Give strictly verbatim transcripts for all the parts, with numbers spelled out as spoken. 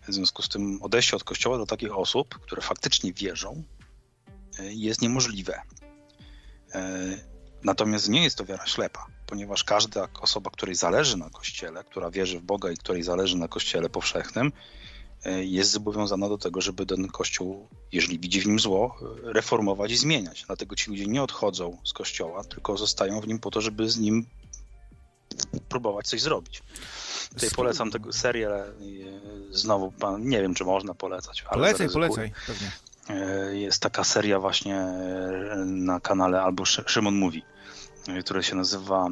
W związku z tym odejście od Kościoła do takich osób, które faktycznie wierzą, jest niemożliwe. Natomiast nie jest to wiara ślepa, ponieważ każda osoba, której zależy na Kościele, która wierzy w Boga i której zależy na Kościele powszechnym, jest zobowiązana do tego, żeby ten Kościół, jeżeli widzi w nim zło, reformować i zmieniać. Dlatego ci ludzie nie odchodzą z Kościoła, tylko zostają w nim po to, żeby z nim próbować coś zrobić. Tutaj polecam tego serię, znowu pan, nie wiem, czy można polecać. Ale polecaj, polecaj. Pewnie. Jest taka seria właśnie na kanale albo Szymon Mówi, która się nazywa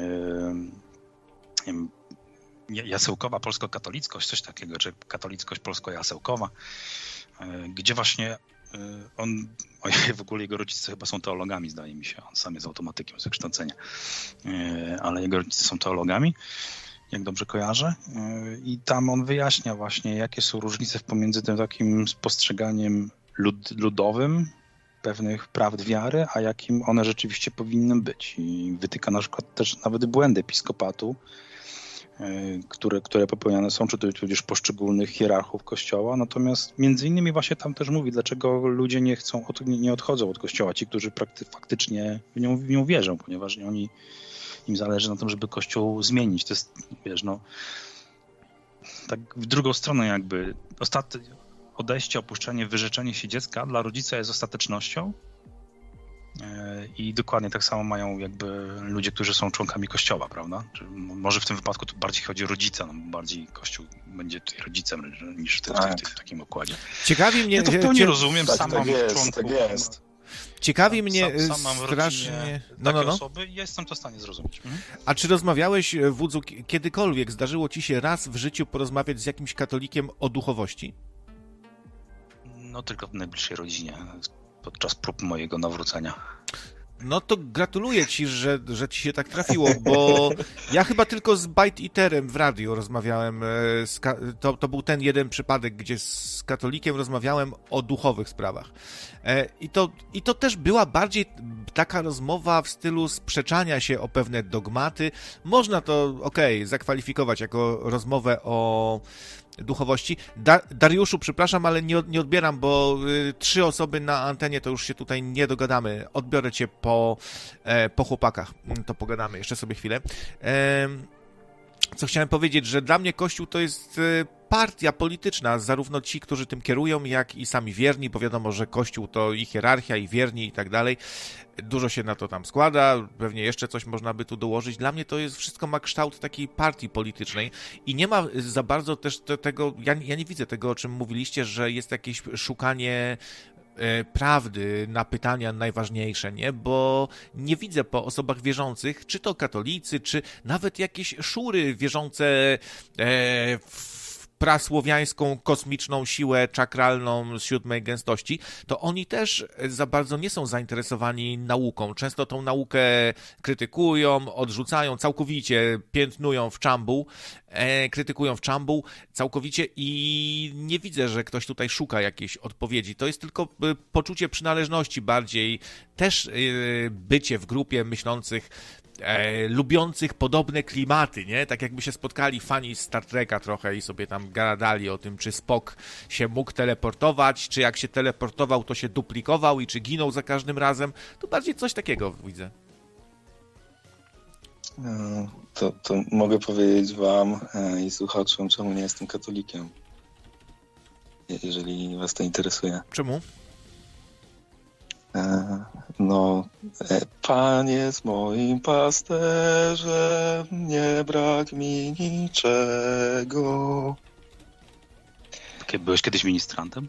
Jasełkowa polsko-katolickość, coś takiego, czy katolickość polsko-jasełkowa, gdzie właśnie on, w ogóle jego rodzice chyba są teologami, zdaje mi się, on sam jest automatykiem z wykształcenia, ale jego rodzice są teologami, jak dobrze kojarzę, i tam on wyjaśnia właśnie, jakie są różnice pomiędzy tym takim postrzeganiem lud, ludowym pewnych prawd wiary, a jakim one rzeczywiście powinny być. I wytyka na przykład też nawet błędy episkopatu, które, które popełniane są, czy tudzież poszczególnych hierarchów Kościoła. Natomiast między innymi właśnie tam też mówi, dlaczego ludzie nie chcą, nie odchodzą od Kościoła, ci, którzy prakty, faktycznie w nią, w nią wierzą, ponieważ oni, im zależy na tym, żeby Kościół zmienić. To jest, wiesz, no, tak w drugą stronę jakby ostatnie odejście, opuszczenie, wyrzeczenie się dziecka dla rodzica jest ostatecznością. I dokładnie tak samo mają jakby ludzie, którzy są członkami Kościoła, prawda? Czy może w tym wypadku to bardziej chodzi o rodzica, no bardziej Kościół będzie tutaj rodzicem niż w, tym, tak. w, tym, w takim układzie. Ciekawi mnie... Ja to w pełni rozumiem, tak, sam tak mam jest, członków. Tak jest. Ciekawi mnie sam, sam mam strasznie... No, takie no, no. osoby i jestem to w stanie zrozumieć. Mhm. A czy rozmawiałeś, Wódzu, kiedykolwiek zdarzyło ci się raz w życiu porozmawiać z jakimś katolikiem o duchowości? No tylko w najbliższej rodzinie, podczas prób mojego nawrócenia. No to gratuluję ci, że, że ci się tak trafiło, bo ja chyba tylko z Bite Eaterem w radiu rozmawiałem. Z, to, to był ten jeden przypadek, gdzie z katolikiem rozmawiałem o duchowych sprawach. I to, i to też była bardziej taka rozmowa w stylu sprzeczania się o pewne dogmaty. Można to, okej, okay, zakwalifikować jako rozmowę o duchowości. Da- Dariuszu, przepraszam, ale nie, nie odbieram, bo y, trzy osoby na antenie to już się tutaj nie dogadamy. Odbiorę cię po, e, po chłopakach. To pogadamy jeszcze sobie chwilę. E, co chciałem powiedzieć, że dla mnie Kościół to jest y, partia polityczna, zarówno ci, którzy tym kierują, jak i sami wierni, bo wiadomo, że Kościół to i hierarchia, i wierni, i tak dalej. Dużo się na to tam składa, pewnie jeszcze coś można by tu dołożyć. Dla mnie to jest, wszystko ma kształt takiej partii politycznej i nie ma za bardzo też te, tego, ja, ja nie widzę tego, o czym mówiliście, że jest jakieś szukanie e, prawdy na pytania najważniejsze, nie? Bo nie widzę po osobach wierzących, czy to katolicy, czy nawet jakieś szury wierzące e, w prasłowiańską kosmiczną siłę czakralną z siódmej gęstości, to oni też za bardzo nie są zainteresowani nauką. Często tą naukę krytykują, odrzucają, całkowicie piętnują w czambuł, e, krytykują w czambuł całkowicie i nie widzę, że ktoś tutaj szuka jakiejś odpowiedzi. To jest tylko poczucie przynależności bardziej, też e, bycie w grupie myślących, E, lubiących podobne klimaty, nie? Tak jakby się spotkali fani Star Treka trochę i sobie tam gadali o tym, czy Spock się mógł teleportować, czy jak się teleportował, to się duplikował i czy ginął za każdym razem. To bardziej coś takiego widzę. To, to mogę powiedzieć wam i słuchaczom, czemu nie jestem katolikiem. Jeżeli was to interesuje. Czemu? No, Pan jest moim pasterzem, nie brak mi niczego. Byłeś kiedyś ministrantem?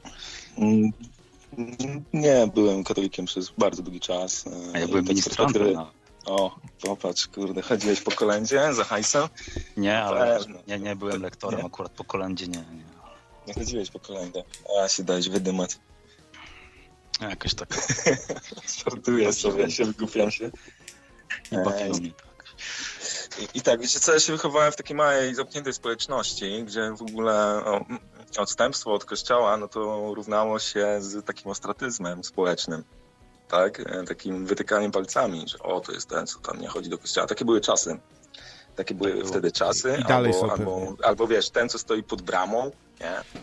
Nie, byłem katolikiem przez bardzo długi czas. A ja byłem ministrantem. No. O, popatrz, kurde, chodziłeś po kolędzie za hajsem? Nie, ale nie, nie byłem lektorem, nie? Akurat po kolędzie nie, nie. Nie chodziłeś po kolędzie, a się dałeś wydymać. Jakoś tak. Żartuję sobie, się wygłupiam się. I bawiło mnie tak. I, I tak, wiecie co, ja się wychowałem w takiej małej, zamkniętej społeczności, gdzie w ogóle o, odstępstwo od kościoła, no to równało się z takim ostracyzmem społecznym, tak? Takim wytykaniem palcami, że o, to jest ten, co tam nie chodzi do kościoła. Takie były czasy. Takie były tak wtedy czasy. I dalej albo, są albo, albo wiesz, ten, co stoi pod bramą, nie?